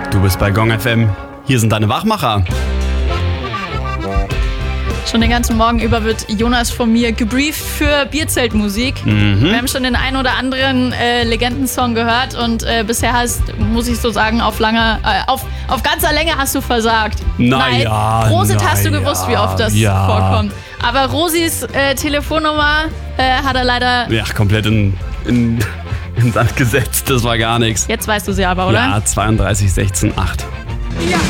Du bist bei Gong FM. Hier sind deine Wachmacher. Schon den ganzen Morgen über wird Jonas von mir gebrieft für Bierzeltmusik. Wir haben schon den einen oder anderen Legendensong gehört und bisher muss ich so sagen, auf ganzer Länge hast du versagt. Nein, Prosit hast du gewusst, wie oft das vorkommt. Aber Rosis Telefonnummer hat er leider... Ja, komplett in Sand gesetzt. Das war gar nichts. Jetzt weißt du sie aber, oder? Ja, 32 16 8. Ja.